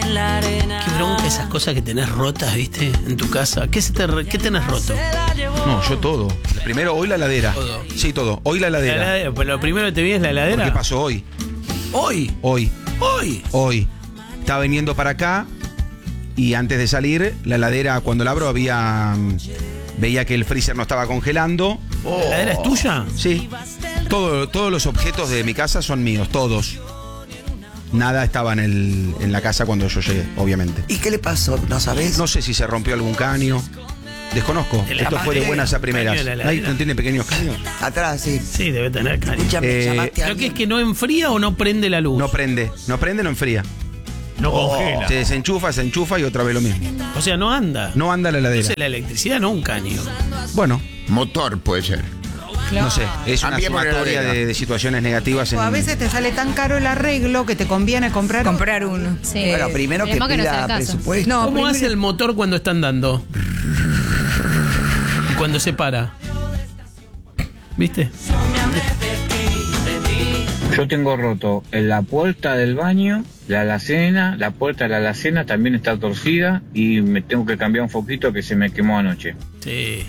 Qué bronca esas cosas que tenés rotas, ¿viste? En tu casa. ¿Qué tenés roto? No, yo todo. Primero, hoy la heladera. Todo. Sí, todo. Hoy la heladera. Pues lo primero que te vi es la heladera. ¿Qué pasó hoy? Hoy. Estaba viniendo para acá y antes de salir, la heladera, cuando la abro, veía que el freezer no estaba congelando. ¿La heladera es tuya? Sí. Todos los objetos de mi casa son míos, todos. Nada estaba en la casa cuando yo llegué, obviamente. ¿Y qué le pasó? ¿No sabés? No sé si se rompió algún caño. Desconozco. Esto fue de buenas a primeras. Ahí no tiene pequeños caños. Atrás, sí. Sí, debe tener caño. Escúchame, llamaste a ¿Lo que alguien. es que no enfría o no prende la luz? No prende, no enfría. No congela. Se desenchufa y otra vez lo mismo. O sea, no anda. No anda la heladera. Entonces la electricidad no un caño. Bueno, Motor puede ser. no sé. Es una Cambiemos la sumatoria heladera. de situaciones negativas. O a veces te sale tan caro el arreglo que te conviene comprar uno. Sí. Bueno, primero que Esperemos que no sea pida el caso. presupuesto. No, ¿Cómo primero- hace el motor cuando está andando? Y cuando se para. ¿Viste? Yo tengo roto en la puerta del baño, la alacena, la puerta de la alacena también está torcida y me tengo que cambiar un foquito que se me quemó anoche. Sí.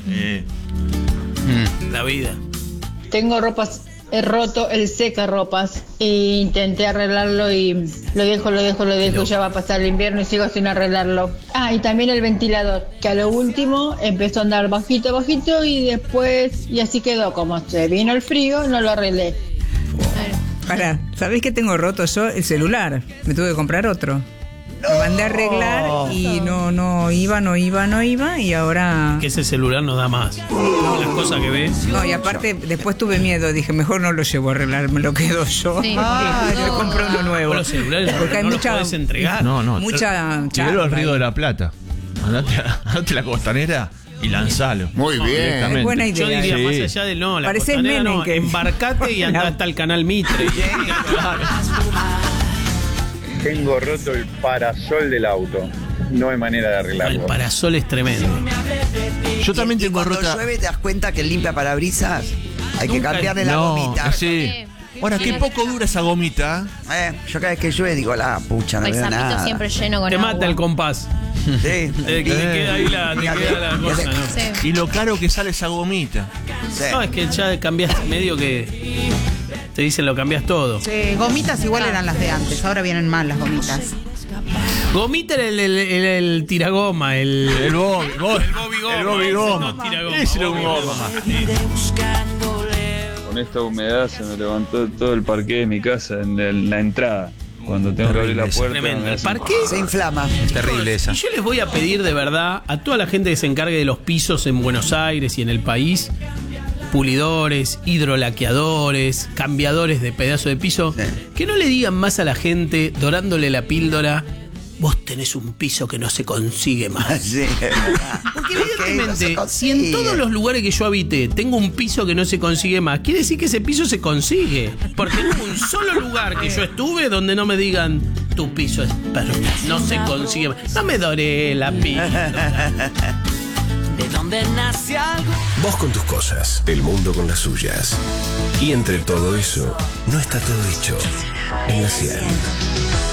La vida. Tengo roto el secarropas e intenté arreglarlo y lo dejo, ya va a pasar el invierno y sigo sin arreglarlo. Ah, y también el ventilador, que a lo último empezó a andar bajito y después, y así quedó, como se vino el frío, no lo arreglé. Pará, ¿sabés que tengo roto yo? El celular. Me tuve que comprar otro. Lo mandé a arreglar y no iba y ahora... Que ese celular no da más. Las cosas que ves. No, y aparte después tuve miedo, dije, mejor no lo llevo a arreglar, me lo quedo yo. Sí. Me compré uno nuevo. Los celulares Porque hay no mucha... los podés entregar. No. Mucha Llévalo al chapa Río ahí. de la Plata. Andate a la costanera y lanzalo. Muy bien. Directamente. Es buena idea. Yo diría Sí. más allá de la Parecés costanera, Menem no, que- embarcate y andá hasta el canal Mitre. Tengo roto el parasol del auto. No hay manera de El arreglarlo. parasol es tremendo. Yo también Y tengo cuando rota. llueve te das cuenta que el limpia parabrisas hay que Nunca- cambiarle la No, gomita. sí. Ahora, qué poco dura esa gomita. Yo cada vez que llueve digo, la pucha, no El veo zapito nada. siempre lleno con Te agua. mata el compás. Sí. Te queda ahí la cosa, ¿no? Sí. Y lo caro que sale esa gomita. Sí. No, es que ya cambiaste medio que te dicen lo cambias todo. Sí, gomitas igual eran las de antes, ahora vienen mal las gomitas. Gomita era el tiragoma, El Bobby Goma. El Bobby Goma. No, tiragoma. Ese era un Bobby goma. Con esta humedad se me levantó todo el parqué de mi casa en la entrada. Cuando tengo que abrir la puerta. Tremendo. me El hace- parqué. Se inflama. Es terrible esa. Y yo les voy a pedir de verdad a toda la gente que se encargue de los pisos en Buenos Aires y en el país, pulidores, hidrolaqueadores, cambiadores de pedazo de piso, Sí. que no le digan más a la gente, dorándole la píldora, vos tenés un piso que no se consigue más. Sí, es verdad. Porque Es que no se evidentemente, si en consigue. todos los lugares que yo habité tengo un piso que no se consigue más, quiere decir que ese piso se consigue. Porque no hubo un solo lugar que yo estuve donde no me digan, tu piso es perfecto, no se consigue más. No me doré la píldora. Vos con tus cosas, el mundo con las suyas. Y entre todo eso, no está todo dicho en la 100.